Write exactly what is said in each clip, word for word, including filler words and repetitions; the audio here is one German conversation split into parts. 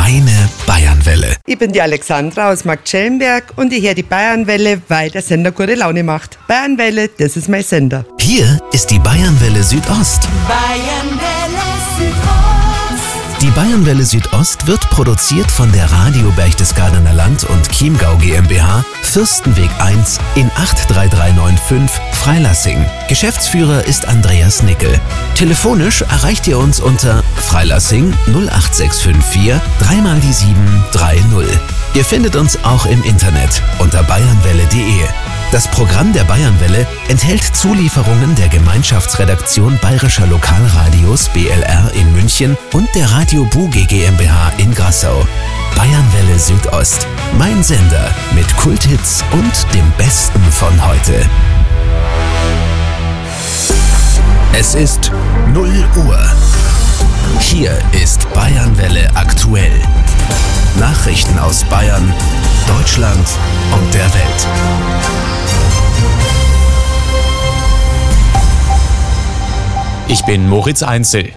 Meine Bayernwelle. Ich bin die Alexandra aus Marktschellenberg und ich höre die Bayernwelle, weil der Sender gute Laune macht. Bayernwelle, das ist mein Sender. Hier ist die Bayernwelle Südost. Bayernwelle Südost. Die Bayernwelle Südost wird produziert von der Radio Berchtesgadener Land und Chiemgau GmbH, Fürstenweg eins in acht drei drei neun fünf Freilassing. Geschäftsführer ist Andreas Nickel. Telefonisch erreicht ihr uns unter Freilassing null acht sechs fünf vier drei mal die sieben drei null. Ihr findet uns auch im Internet unter bayernwelle punkt de. Das Programm der Bayernwelle enthält Zulieferungen der Gemeinschaftsredaktion Bayerischer Lokalradios B L R in München und der Radio Buge GmbH in Grassau. Bayernwelle Südost, mein Sender mit Kulthits und dem Besten von heute. Es ist null Uhr. Hier ist Bayernwelle aktuell. Nachrichten aus Bayern, Deutschland und der Welt. Ich bin Moritz Einzel.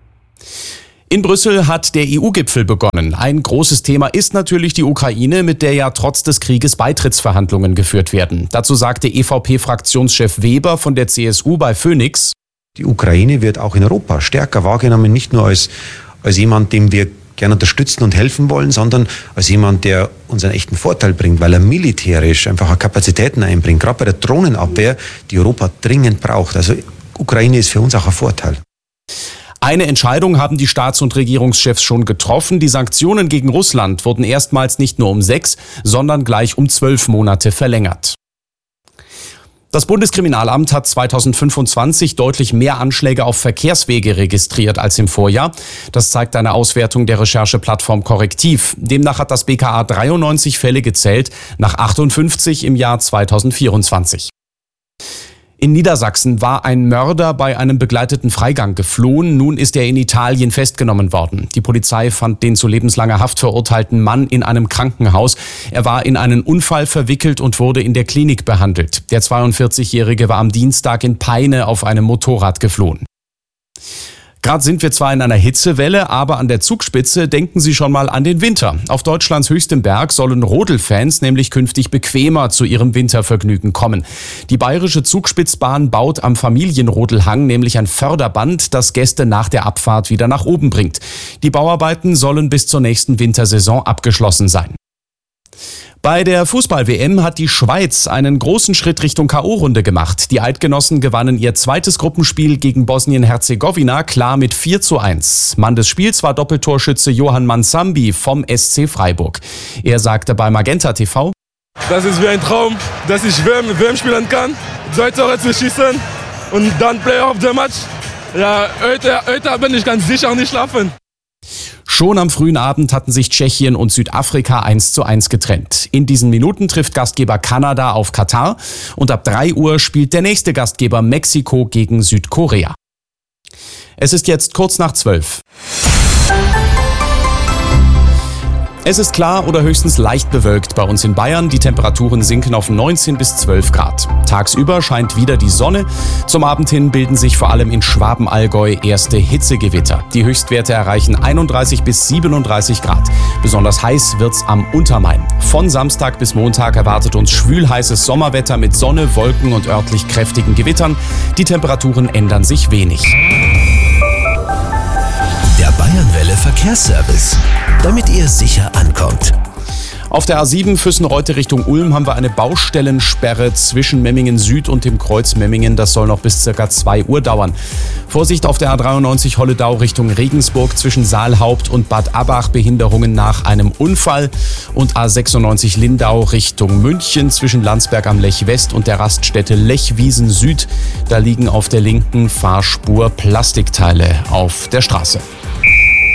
In Brüssel hat der E U-Gipfel begonnen. Ein großes Thema ist natürlich die Ukraine, mit der ja trotz des Krieges Beitrittsverhandlungen geführt werden. Dazu sagte E V P-Fraktionschef Weber von der C S U bei Phoenix: Die Ukraine wird auch in Europa stärker wahrgenommen, nicht nur als, als jemand, dem wir gerne unterstützen und helfen wollen, sondern als jemand, der uns einen echten Vorteil bringt, weil er militärisch einfach auch Kapazitäten einbringt, gerade bei der Drohnenabwehr, die Europa dringend braucht. Also Ukraine ist für uns auch ein Vorteil. Eine Entscheidung haben die Staats- und Regierungschefs schon getroffen. Die Sanktionen gegen Russland wurden erstmals nicht nur um sechs, sondern gleich um zwölf Monate verlängert. Das Bundeskriminalamt hat zweitausendfünfundzwanzig deutlich mehr Anschläge auf Verkehrswege registriert als im Vorjahr. Das zeigt eine Auswertung der Rechercheplattform Korrektiv. Demnach hat das B K A dreiundneunzig Fälle gezählt, nach achtundfünfzig im Jahr zweitausendvierundzwanzig. In Niedersachsen war ein Mörder bei einem begleiteten Freigang geflohen. Nun ist er in Italien festgenommen worden. Die Polizei fand den zu lebenslanger Haft verurteilten Mann in einem Krankenhaus. Er war in einen Unfall verwickelt und wurde in der Klinik behandelt. Der zweiundvierzigjährige war am Dienstag in Peine auf einem Motorrad geflohen. Gerade sind wir zwar in einer Hitzewelle, aber an der Zugspitze denken Sie schon mal an den Winter. Auf Deutschlands höchstem Berg sollen Rodelfans nämlich künftig bequemer zu ihrem Wintervergnügen kommen. Die Bayerische Zugspitzbahn baut am Familienrodelhang nämlich ein Förderband, das Gäste nach der Abfahrt wieder nach oben bringt. Die Bauarbeiten sollen bis zur nächsten Wintersaison abgeschlossen sein. Bei der Fußball-W M hat die Schweiz einen großen Schritt Richtung K O-Runde gemacht. Die Eidgenossen gewannen ihr zweites Gruppenspiel gegen Bosnien-Herzegowina klar mit vier zu eins. Mann des Spiels war Doppeltorschütze Johann Mansambi vom S C Freiburg. Er sagte bei Magenta T V: Das ist wie ein Traum, dass ich W M, W M spielen kann, zwei Tore zu schießen und dann Player of the Match. Ja, heute, heute bin ich ganz sicher nicht schlafen. Schon am frühen Abend hatten sich Tschechien und Südafrika eins zu eins getrennt. In diesen Minuten trifft Gastgeber Kanada auf Katar und ab drei Uhr spielt der nächste Gastgeber Mexiko gegen Südkorea. Es ist jetzt kurz nach zwölf. Es ist klar oder höchstens leicht bewölkt bei uns in Bayern. Die Temperaturen sinken auf neunzehn bis zwölf Grad. Tagsüber scheint wieder die Sonne. Zum Abend hin bilden sich vor allem in Schwaben-Allgäu erste Hitzegewitter. Die Höchstwerte erreichen einunddreißig bis siebenunddreißig Grad. Besonders heiß wird's am Untermain. Von Samstag bis Montag erwartet uns schwülheißes Sommerwetter mit Sonne, Wolken und örtlich kräftigen Gewittern. Die Temperaturen ändern sich wenig. Der Bayernwelle Verkehrsservice, damit ihr sicher ankommt. Auf der A sieben Füssen-Reute Richtung Ulm haben wir eine Baustellensperre zwischen Memmingen Süd und dem Kreuz Memmingen. Das soll noch bis circa zwei Uhr dauern. Vorsicht auf der A dreiundneunzig Holledau Richtung Regensburg zwischen Saalhaupt und Bad Abbach. Behinderungen nach einem Unfall. Und A sechsundneunzig Lindau Richtung München zwischen Landsberg am Lech West und der Raststätte Lechwiesen Süd. Da liegen auf der linken Fahrspur Plastikteile auf der Straße.